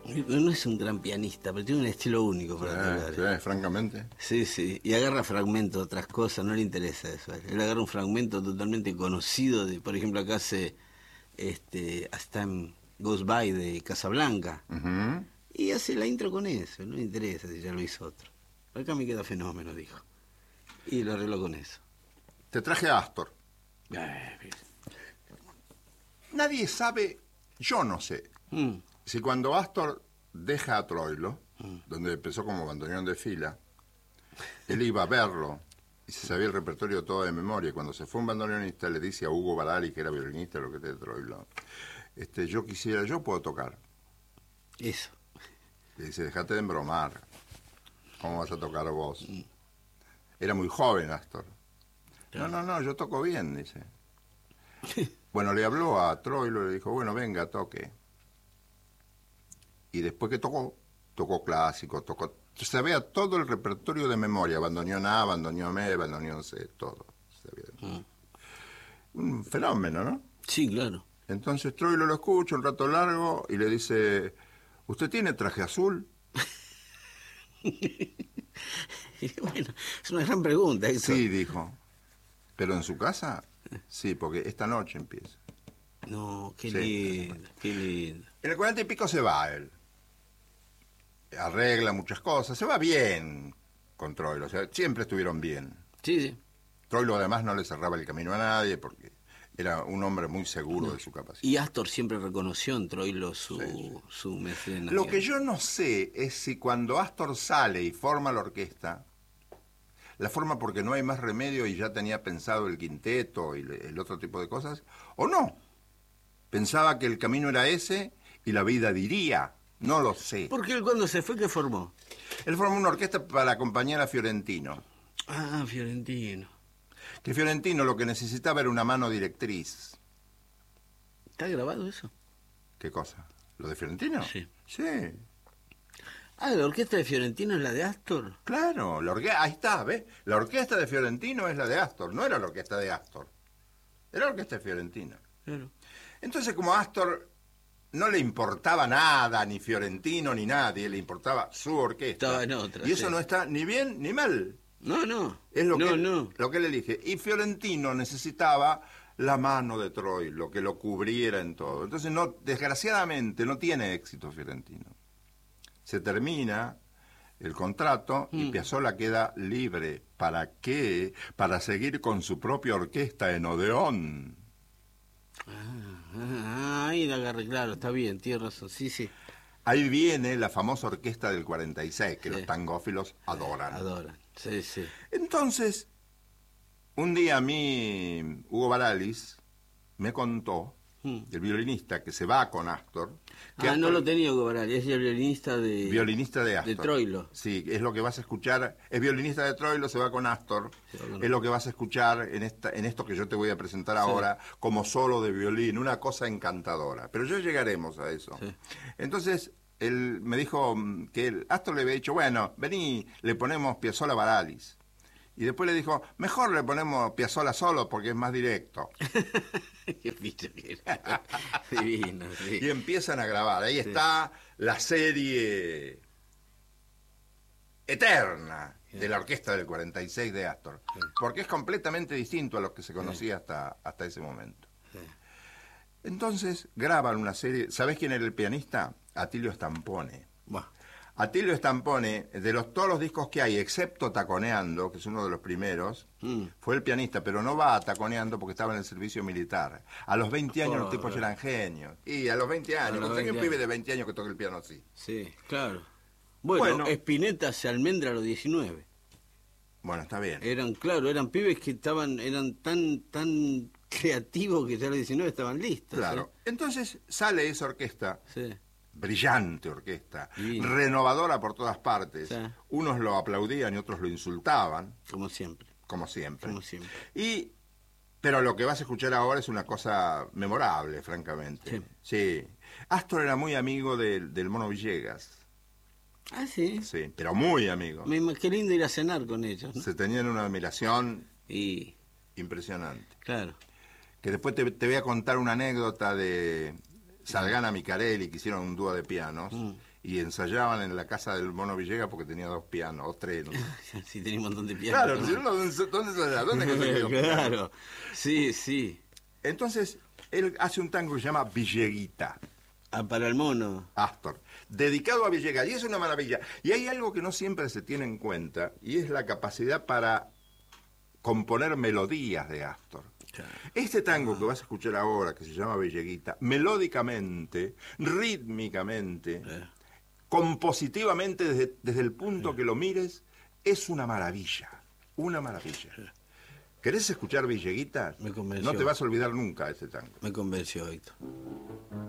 No es un gran pianista, pero tiene un estilo único para tocar. Sí, francamente. Sí, sí, y agarra fragmentos de otras cosas, no le interesa eso. Él agarra un fragmento totalmente conocido, de, por ejemplo, acá hace hasta en Goes By de Casablanca, Ujú. y hace la intro con eso, no le interesa si ya lo hizo otro. Acá me queda fenómeno, dijo. Y lo arregló con eso. Te traje a Astor. Bien. Nadie sabe, yo no sé, si cuando Astor deja a Troilo, donde empezó como bandoneón de fila, él iba a verlo y se sabía el repertorio todo de memoria. Cuando se fue un bandoneonista le dice a Hugo Barali, que era violinista, lo que te de Troilo, yo puedo tocar. Eso. Le dice, dejate de embromar, ¿cómo vas a tocar vos? Era muy joven Astor. Claro. No, yo toco bien, dice. Bueno, le habló a Troilo y le dijo, bueno, venga, toque. Y después que tocó clásico, sabía todo el repertorio de memoria, bandoneón A, bandoneón B, bandoneón C, todo. Sabía. Un fenómeno, ¿no? Sí, claro. Entonces Troilo lo escucha un rato largo y le dice, ¿usted tiene traje azul? Bueno, es una gran pregunta eso. Sí, dijo. ¿Pero en su casa? Sí, porque esta noche empieza. No, qué Sí. lindo, qué lindo. En el 40 y pico se va él. Arregla muchas cosas, se va bien con Troilo, o sea, siempre estuvieron bien. Sí, sí. Troilo además no le cerraba el camino a nadie porque era un hombre muy seguro de su capacidad. Y Astor siempre reconoció en Troilo su mecenas. Lo que yo no sé es si cuando Astor sale y forma la orquesta, la forma porque no hay más remedio y ya tenía pensado el quinteto y el otro tipo de cosas, o no. Pensaba que el camino era ese y la vida diría, no lo sé. Porque él cuando se fue, ¿qué formó? Él formó una orquesta para acompañar a Fiorentino. Ah, Fiorentino. Que Fiorentino lo que necesitaba era una mano directriz. ¿Está grabado eso? ¿Qué cosa? ¿Lo de Fiorentino? Sí. Sí, Ah, la orquesta de Fiorentino es la de Astor. claro. Ahí está, ¿ves? La orquesta de Fiorentino es la de Astor, no era la orquesta de Astor. Era la orquesta de Fiorentino. Claro. Entonces, como a Astor no le importaba nada, ni Fiorentino, ni nadie, le importaba su orquesta. Estaba en otra, y eso sí. no está ni bien ni mal. No. Es lo que, no. lo que él elige. Y Fiorentino necesitaba la mano de Troilo, que lo cubriera en todo. Entonces, no, desgraciadamente, no tiene éxito Fiorentino. Se termina el contrato y Piazzolla queda libre. ¿Para qué? Para seguir con su propia orquesta en Odeón. Ahí la agarré, claro, está bien, tiene razón, sí. Ahí viene la famosa orquesta del 46, que Sí. los tangófilos adoran. Adoran, sí. Entonces, un día a mí, Hugo Baralis me contó, el violinista que se va con Astor, que No Astor, lo tenía Hugo Barali, es el violinista violinista de Astor. de Troilo. Sí, es lo que vas a escuchar, es violinista de Troilo, se va con Astor, Se va con es lo que vas a escuchar en esto que yo te voy a presentar ahora, como solo de violín, una cosa encantadora. Pero ya llegaremos a eso. Sí. Entonces, él me dijo que Astor le había dicho, bueno, vení, le ponemos Piazzolla Baralis. Y después le dijo, mejor le ponemos Piazzolla solo porque es más directo. Qué bicho que era. Divino, sí. Y empiezan a grabar. Ahí está la serie eterna de la orquesta del 46 de Astor. Porque es completamente distinto a lo que se conocía hasta ese momento. Entonces graban una serie. ¿Sabés quién era el pianista? Atilio Stampone. Buah. Atilio Stampone, de todos los discos que hay, excepto Taconeando, que es uno de los primeros, fue el pianista, pero no va a Taconeando porque estaba en el servicio militar. A los 20 años los tipos eran genios. Y a los 20 años, conseguí un pibe de 20 años que toque el piano así. Sí, claro. Bueno, Spinetta se almendra a los 19. Bueno, está bien. Eran pibes que eran tan creativos que ya a los 19 estaban listos. Claro. Entonces sale esa orquesta. Sí. Brillante orquesta, Divino. renovadora por todas partes. Sí. Unos lo aplaudían y otros lo insultaban, Como siempre. como siempre. Como siempre. Pero lo que vas a escuchar ahora es una cosa memorable, francamente. Sí. Astor era muy amigo del Mono Villegas. Ah, sí. Sí, pero muy amigo. Qué lindo ir a cenar con ellos, ¿no? Se tenían una admiración Y, impresionante. claro. Que después te voy a contar una anécdota de Salgana Micarelli, que hicieron un dúo de pianos, y ensayaban en la casa del Mono Villegas porque tenía 2 pianos, o 3. No sé. Sí, tenía un montón de pianos. Claro, si no, ¿dónde ensayaba? ¿Dónde conseguía 2 pianos? Claro, sí, sí. Entonces, él hace un tango que se llama Villeguita. Ah, para el mono. Astor, dedicado a Villegas, y es una maravilla. Y hay algo que no siempre se tiene en cuenta, y es la capacidad para componer melodías de Astor. Claro. Este tango que vas a escuchar ahora, que se llama Villeguita, melódicamente, rítmicamente, compositivamente, desde el punto que lo mires, es una maravilla, una maravilla. ¿Querés escuchar Villeguita? Me convenció. No te vas a olvidar nunca de este tango. Me convenció, Héctor.